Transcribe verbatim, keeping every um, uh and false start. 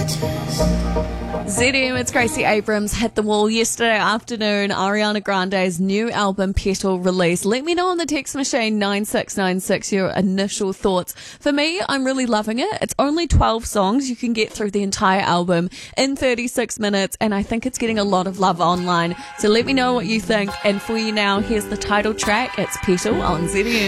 Z M, it's Gracie Abrams. Hit the wall yesterday afternoon. Ariana Grande's new album, Petal, released. Let me know on the text machine nine six nine six your initial thoughts. For me, I'm really loving it. It's only twelve songs. You can get through the entire album in thirty-six minutes, and I think it's getting a lot of love online. So let me know what you think. And for you now, here's the title track. It's Petal on Z M.